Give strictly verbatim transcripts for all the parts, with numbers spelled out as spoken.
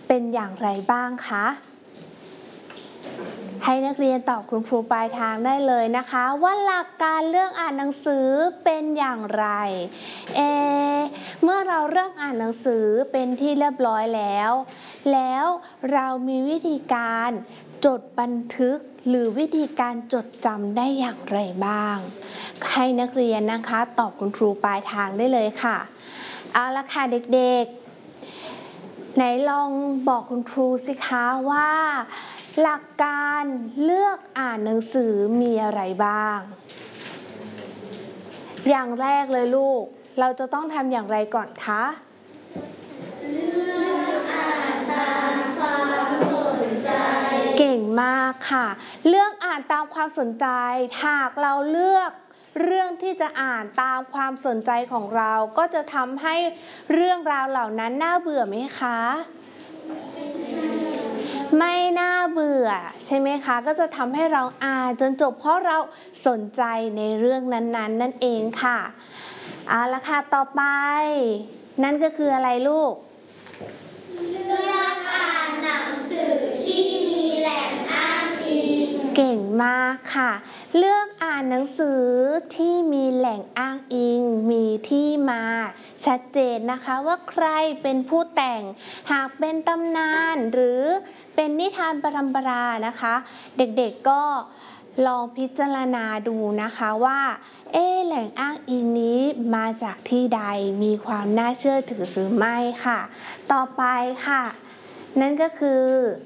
เป็นอย่างไรบ้างคะให้นักเรียนตอบคุณครูปลายทางได้เลยนะคะว่าหลักการเรื่องอ่านหนังสือเป็นอย่างไรเอเมื่อเราเริ่มอ่านหนังสือเป็นที่เรียบร้อยแล้วแล้วเรามีวิธีการจดบันทึกหรือวิธีการจดจำได้อย่างไรบ้างให้นักเรียนนะคะตอบคุณครูปลายทางได้เลยค่ะเอาละค่ะเด็กๆไหนลองบอกคุณครูสิคะว่าหลักการเลือกอ่านหนังสือมีอะไรบ้างอย่างแรกเลยลูกเราจะต้องทำอย่างไรก่อนคะเลือกอ่านตามความสนใจเก่งมากค่ะเลือกอ่านตามความสนใจหากเราเลือกเรื่องที่จะอ่านตามความสนใจของเราก็จะทำให้เรื่องราวเหล่านั้นน่าเบื่อไหมคะไม่น่าเบื่อใช่ไหมคะก็จะทำให้เราอ่านจนจบเพราะเราสนใจในเรื่องนั้นๆนั่นเองค่ะเอาละค่ะต่อไปนั่นก็คืออะไรลูกเลือกอ่านหนังสือที่มีแหล่งอ้างอิงเก่งมากค่ะเลือกอ่านหนังสือที่มีแหล่งอ้างอิงมีที่มาชัดเจนนะคะว่าใครเป็นผู้แต่งหากเป็นตำนานหรือเป็นนิทานปรัมปรานะคะเด็กๆก็ลองพิจารณาดูนะคะว่าเอ๊ะแหล่งอ้างอิงนี้มาจากที่ใดมีความน่าเชื่อถือหรือไม่ค่ะต่อไปค่ะนั่นก็คือ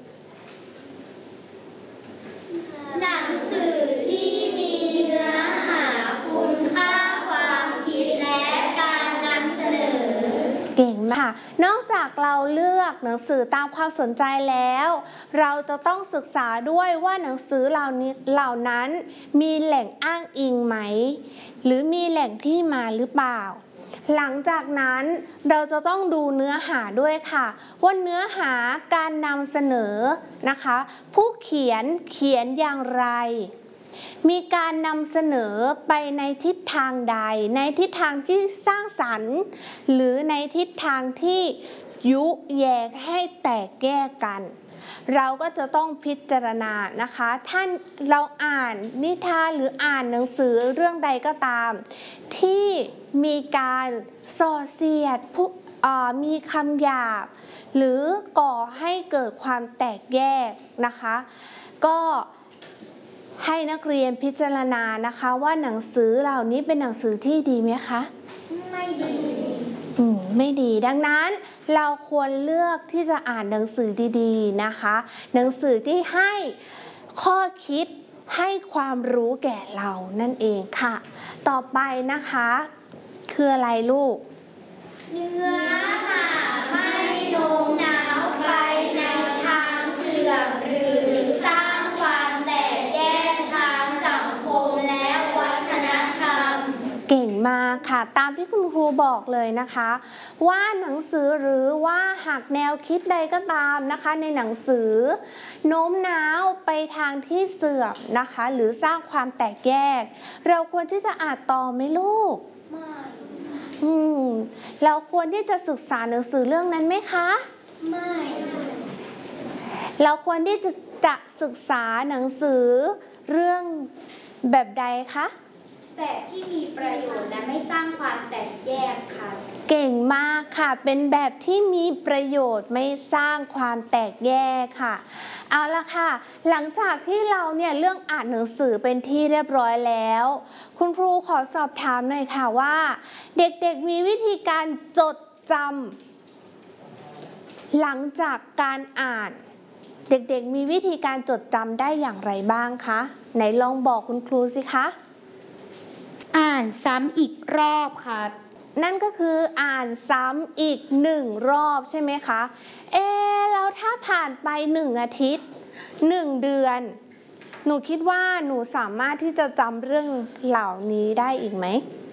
หนังสือที่มีเนื้อหาคุณค่าความคิดและการนำเสนอเก่งมากนอกจากเราเลือกหนังสือตามความสนใจแล้วเราจะต้องศึกษาด้วยว่าหนังสือเหล่านี้เหล่านั้นมีแหล่งอ้างอิงไหมหรือมีแหล่งที่มาหรือเปล่าหลังจากนั้นเราจะต้องดูเนื้อหาด้วยค่ะว่าเนื้อหาการนำเสนอนะคะผู้เขียนเขียนอย่างไรมีการนำเสนอไปในทิศทางใดในทิศทางที่สร้างสรรค์หรือในทิศทางที่ยุแยงให้แตกแยกกันเราก็จะต้องพิจารณานะคะท่านเราอ่านนิทานหรืออ่านหนังสือเรื่องใดก็ตามที่มีการส่อเสียดผู้มีคำหยาบหรือก่อให้เกิดความแตกแยกนะคะก็ให้นักเรียนพิจารณานะคะว่าหนังสือเหล่านี้เป็นหนังสือที่ดีไหมคะไม่ดีอืมไม่ดีดังนั้นเราควรเลือกที่จะอ่านหนังสือดีๆนะคะหนังสือที่ให้ข้อคิดให้ความรู้แก่เรานั่นเองค่ะต่อไปนะคะคืออะไรลูกเนื้อหาไม่โน้มน้าวไปในทางเสื่อมหรือสร้างความแตกแยกทางสังคมและวัฒนธรรมเก่งมากค่ะตามที่คุณครูบอกเลยนะคะว่าหนังสือหรือว่าหากแนวคิดใดก็ตามนะคะในหนังสือโน้มน้าวไปทางที่เสื่อมนะคะหรือสร้างความแตกแยกเราควรที่จะอ่านต่อไหมลูกไม่อืมเราควรที่จะศึกษาหนังสือเรื่องนั้นไหมคะไม่เราควรที่จะจะศึกษาหนังสือเรื่องแบบใดคะแบบที่มีประโยชน์และไม่สร้างความแตกแยกค่ะเก่งมากค่ะเป็นแบบที่มีประโยชน์ไม่สร้างความแตกแยกค่ะเอาละค่ะหลังจากที่เราเนี่ยเรื่องอ่านหนังสือเป็นที่เรียบร้อยแล้วคุณครูขอสอบถามหน่อยค่ะว่าเด็กๆมีวิธีการจดจำหลังจากการอ่านเด็กๆมีวิธีการจดจำได้อย่างไรบ้างคะไหนลองบอกคุณครูสิคะอ่านซ้ำอีกรอบค่ะนั่นก็คืออ่านซ้ำอีกหนึ่งรอบใช่ไหมคะเอ๊ะแล้วถ้าผ่านไปหนึ่งอาทิตย์หนึ่งเดือนหนูคิดว่าหนูสามารถที่จะจำเรื่องเหล่านี้ได้อีกไหม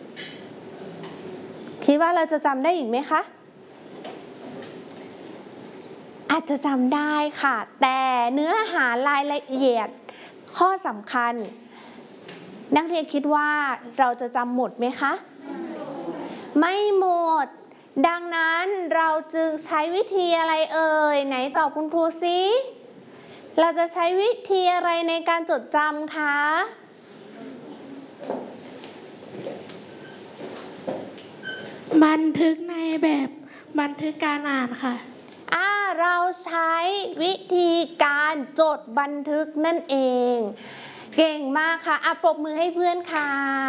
คิดว่าเราจะจำได้อีกไหมคะอาจจะจำได้ค่ะแต่เนื้อหารายละเอียดข้อสำคัญนักเรียนคิดว่าเราจะจำหมดไหมคะไม่หมดดังนั้นเราจึงใช้วิธีอะไรเอ่ยไหนตอบคุณครูซิเราจะใช้วิธีอะไรในการจดจำคะบันทึกในแบบบันทึกการอ่านค่ะอ่าเราใช้วิธีการจดบันทึกนั่นเองเก่งมากค่ะอ่ะปรบมือให้เพื่อนค่ะ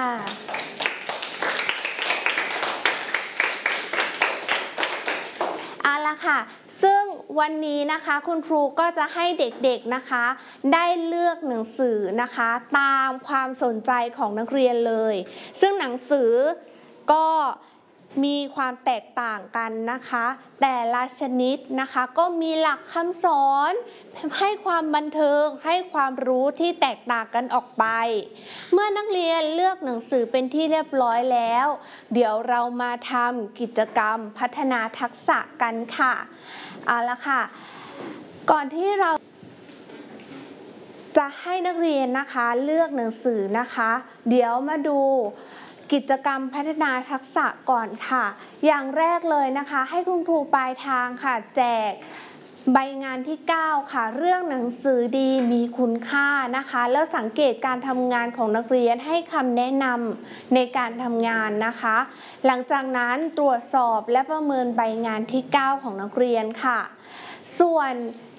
เอาละค่ะซึ่งวันนี้นะคะคุณครูก็จะให้เด็กๆนะคะได้เลือกหนังสือนะคะตามความสนใจของนักเรียนเลยซึ่งหนังสือก็มีความแตกต่างกันนะคะแต่ละชนิดนะคะก็มีหลักคำสอนให้ความบันเทิงให้ความรู้ที่แตกต่างกันออกไปเมื่อนักเรียนเลือกหนังสือเป็นที่เรียบร้อยแล้วเดี๋ยวเรามาทำกิจกรรมพัฒนาทักษะกันค่ะเอาละค่ะก่อนที่เราจะให้นักเรียนนะคะเลือกหนังสือนะคะเดี๋ยวมาดูกิจกรรมพัฒนาทักษะก่อนค่ะอย่างแรกเลยนะคะให้คุณครูปลายทางค่ะแจกใบงานที่เก้าค่ะเรื่องหนังสือดีมีคุณค่านะคะแล้วสังเกตการทำงานของนักเรียนให้คำแนะนำในการทำงานนะคะหลังจากนั้นตรวจสอบและประเมินใบงานที่เก้าของนักเรียนค่ะส่วน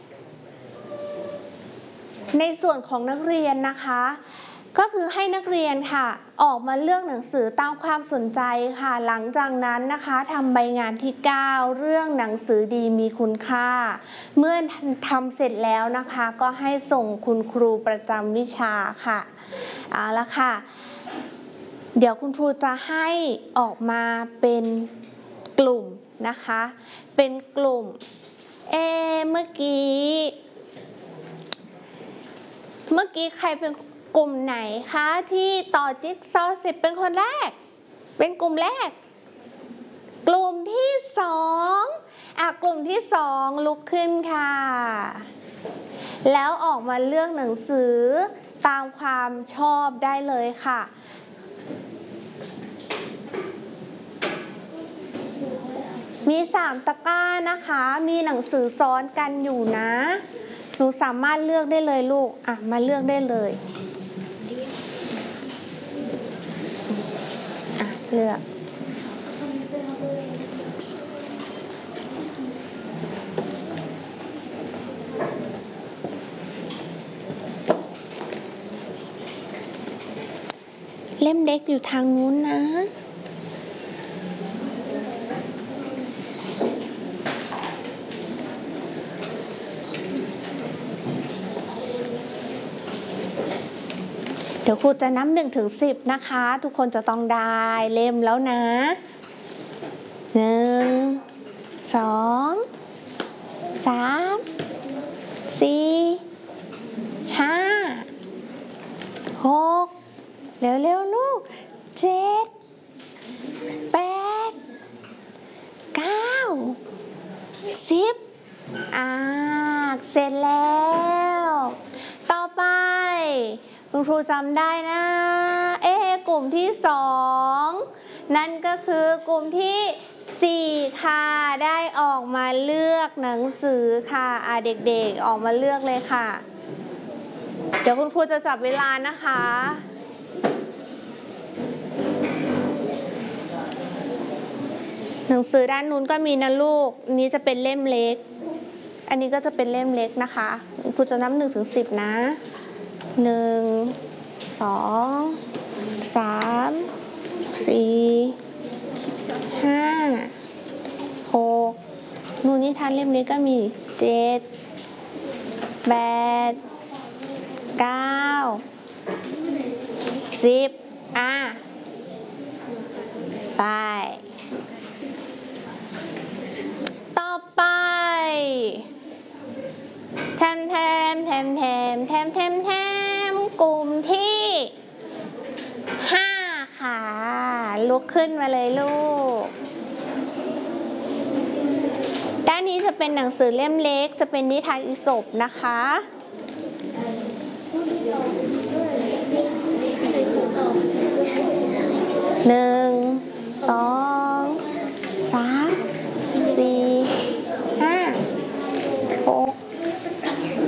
ในส่วนของนักเรียนนะคะก็คือให้นักเรียนค่ะออกมาเลือกหนังสือตามความสนใจค่ะหลังจากนั้นนะคะทำใบงานที่เก้าเรื่องหนังสือดีมีคุณค่าเมื่อทำเสร็จแล้วนะคะก็ให้ส่งคุณครูประจำวิชาค่ะเอาละค่ะเดี๋ยวคุณครูจะให้ออกมาเป็นกลุ่มนะคะเป็นกลุ่มเอเมื่อกี้เมื่อกี้ใครเป็นกลุ่มไหนคะที่ต่อจิ๊กซอว์เสร็จเป็นคนแรกเป็นกลุ่มแรกกลุ่มที่สองอ่ะกลุ่มที่สองลุกขึ้นค่ะแล้วออกมาเลือกหนังสือตามความชอบได้เลยค่ะมีสามตะกร้านะคะมีหนังสือซ้อนกันอยู่นะหนูสามารถเลือกได้เลยลูกอ่ะมาเลือกได้เลยอ่ะเลือกเล่มเล็กอยู่ทางนู้นนะเดี๋ยวครูจะนับหนึ่งถึงสิบนะคะทุกคนจะต้องได้เล่มแล้วนะหนึ่งสองสามสี่ห้าหกเร็วๆลูกเจ็ดแปดเก้าสิบอ่าเสร็จแล้วต่อไปคุณครูจำได้นะเอ๊ะกลุ่มที่สองนั่นก็คือกลุ่มที่สี่ค่ะได้ออกมาเลือกหนังสือค่ะอ่ะเด็กๆออกมาเลือกเลยค่ะเดี๋ยวคุณครูจะจับเวลานะคะหนังสือด้านนู้นก็มีนะลูกอันนี้จะเป็นเล่มเล็กอันนี้ก็จะเป็นเล่มเล็กนะคะคุณครูจะนับหนึ่งถึงสิบนะหนึ่งสองสามสี่ห้าหกนูนนิทานเล่มนี้ก็มีเจ็ดแปดเก้าสิบอ่ะไปต่อไปแทมแทมแทมแทมแทมแทมแทมกลุ่มที่ห้าค่ะลุกขึ้นมาเลยลูกด้านนี้จะเป็นหนังสือเล่มเล็กจะเป็นนิทานอีสปนะคะหนึ่งสองสาม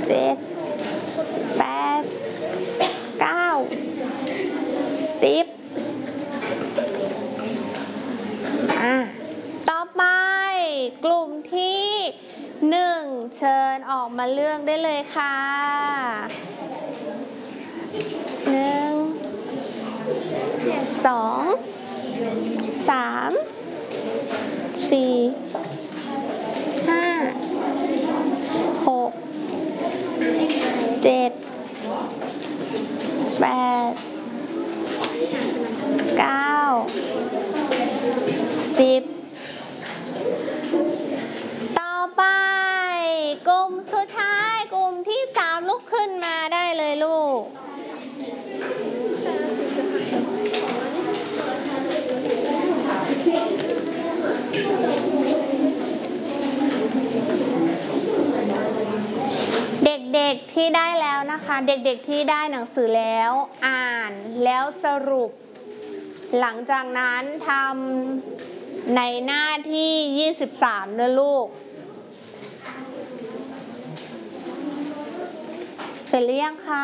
เจ็ดแปดเก้าสิบอ่ะต่อไปกลุ่มที่หนึ่งเชิญออกมาเลือกได้เลยค่ะหนึ่งสองสามสี่ห้าหกเจ็ดแปดเก้าสิบต่อไปกลุ่มสุดท้ายกลุ่มที่สามลุกขึ้นมาได้เลยลูกเด็กๆที่ได้แล้วนะคะเด็กๆที่ได้หนังสือแล้วอ่านแล้วสรุปหลังจากนั้นทำในหน้าที่ยี่สิบสามนะลูกเสร็จหรือยังคะ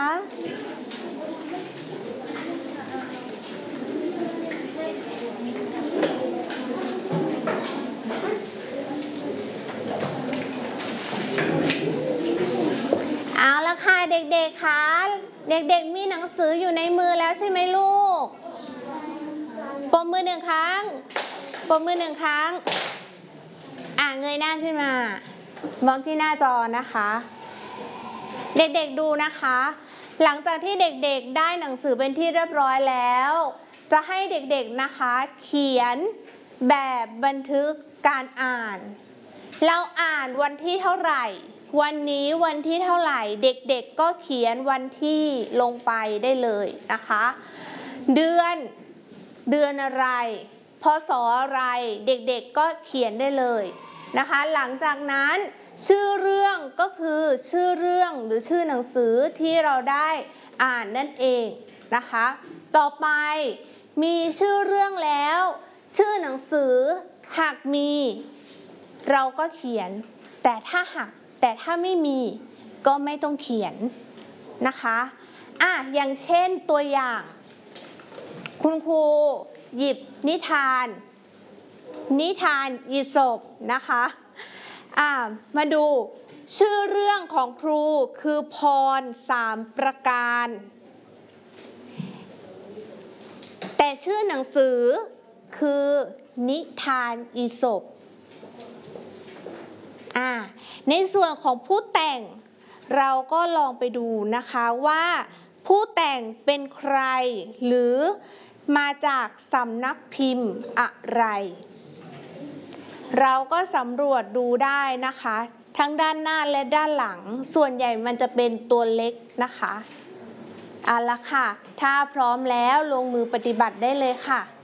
เอาละค่ะเด็กๆคะเด็กๆมีหนังสืออยู่ในมือแล้วใช่ไหมลูกปรบมือหนึ่งครั้งปรบมือหนึ่งครั้งอ่ะเงยหน้าขึ้นมามองที่หน้าจอนะคะเด็กๆดูนะคะหลังจากที่เด็กๆได้หนังสือเป็นที่เรียบร้อยแล้วจะให้เด็กๆนะคะเขียนแบบบันทึกการอ่านเราอ่านวันที่เท่าไหร่วันนี้วันที่เท่าไหร่เด็กๆก็เขียนวันที่ลงไปได้เลยนะคะเดือนเดือนอะไรพศอะไรเด็กๆก็เขียนได้เลยนะคะหลังจากนั้นชื่อเรื่องก็คือชื่อเรื่องหรือชื่อหนังสือที่เราได้อ่านนั่นเองนะคะต่อไปมีชื่อเรื่องแล้วชื่อหนังสือหากมีเราก็เขียนแต่ถ้าหากแต่ถ้าไม่มีก็ไม่ต้องเขียนนะคะอ่ะอย่างเช่นตัวอย่างคุณครูหยิบนิทานนิทานอีสปนะคะอ่ะมาดูชื่อเรื่องของครูคือพรสามประการแต่ชื่อหนังสือคือนิทานอีสปอ่าในส่วนของผู้แต่งเราก็ลองไปดูนะคะว่าผู้แต่งเป็นใครหรือมาจากสำนักพิมพ์อะไรเราก็สำรวจดูได้นะคะทั้งด้านหน้าและด้านหลังส่วนใหญ่มันจะเป็นตัวเล็กนะคะเอาละค่ะถ้าพร้อมแล้วลงมือปฏิบัติได้เลยค่ะ